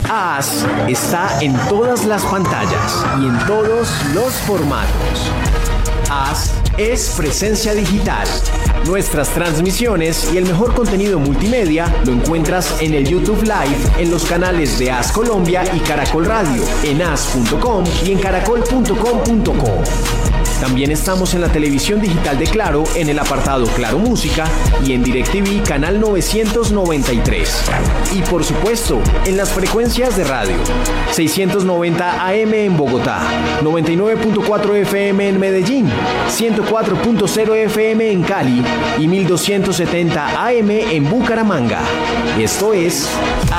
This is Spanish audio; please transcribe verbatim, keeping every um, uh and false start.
AS está en todas las pantallas y en todos los formatos. AS es presencia digital. Nuestras transmisiones y el mejor contenido multimedia lo encuentras en el YouTube Live, en los canales de AS Colombia y Caracol Radio, en as punto com y en caracol punto com punto co. También estamos en la televisión digital de Claro, en el apartado Claro Música y en DirecTV canal novecientos noventa y tres. Y por supuesto, en las frecuencias de radio: seiscientos noventa A M en Bogotá, noventa y nueve punto cuatro F M en Medellín, ciento cuatro punto cero F M en Cali y mil doscientos setenta A M en Bucaramanga. Esto es